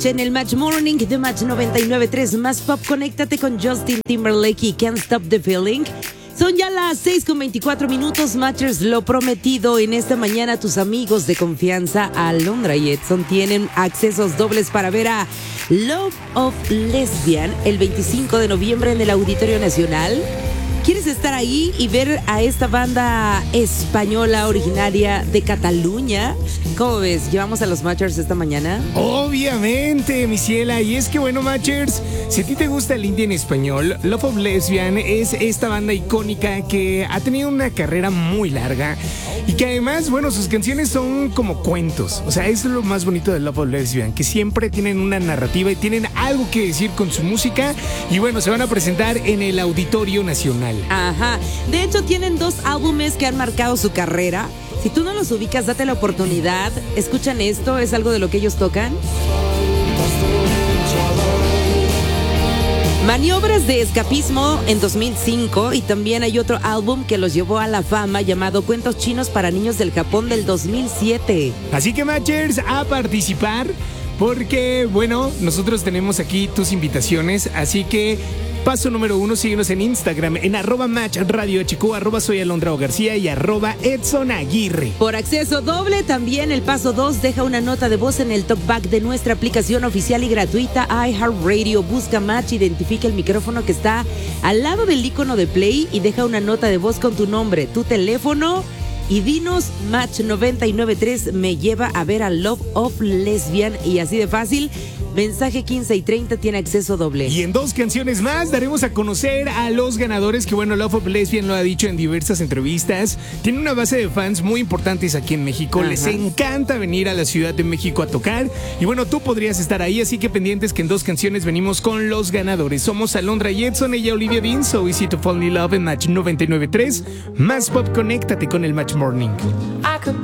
En el Match Morning de Match 99.3 Más Pop, conéctate con Justin Timberlake y Can't Stop the Feeling. Son ya las 6:24 Matchers, lo prometido en esta mañana. Tus amigos de confianza, Alondra y Edson, tienen accesos dobles para ver a Love of Lesbian el 25 de noviembre en el Auditorio Nacional. ¿Quieres estar ahí y ver a esta banda española originaria de Cataluña? ¿Cómo ves? ¿Llevamos a los Matchers esta mañana? Obviamente, mi ciela. Y es que bueno, Matchers, si a ti te gusta el indie en español, Love of Lesbian es esta banda icónica que ha tenido una carrera muy larga y que además, bueno, sus canciones son como cuentos. O sea, eso es lo más bonito de Love of Lesbian, que siempre tienen una narrativa y tienen algo que decir con su música. Y bueno, se van a presentar en el Auditorio Nacional. Ajá. De hecho, tienen 2 álbumes que han marcado su carrera. Si tú no los ubicas, date la oportunidad. Escuchan esto, es algo de lo que ellos tocan. Maniobras de escapismo en 2005, y también hay otro álbum que los llevó a la fama llamado Cuentos Chinos para Niños del Japón del 2007. Así que, Matchers, a participar, porque bueno, nosotros tenemos aquí tus invitaciones, así que paso número 1, síguenos en Instagram en @matchradiohq, @soy Alondra García y @Edson Aguirre. Por acceso doble, también el paso 2, deja una nota de voz en el talkback de nuestra aplicación oficial y gratuita iHeartRadio. Busca Match, identifica el micrófono que está al lado del icono de play y deja una nota de voz con tu nombre, tu teléfono y dinos: Match 99.3 me lleva a ver a Love of Lesbian, y así de fácil. Mensaje 15 y 30 tiene acceso doble. Y en 2 canciones más daremos a conocer a los ganadores, que bueno, Love of Lesbian lo ha dicho en diversas entrevistas. Tiene una base de fans muy importantes aquí en México. Ajá. Les encanta venir a la Ciudad de México a tocar. Y bueno, tú podrías estar ahí, así que pendientes que en 2 canciones venimos con los ganadores. Somos Alondra y Edson, ella Olivia Dean, So Easy to Fall in Love en Match 99.3. Más Pop, conéctate con el Match Morning.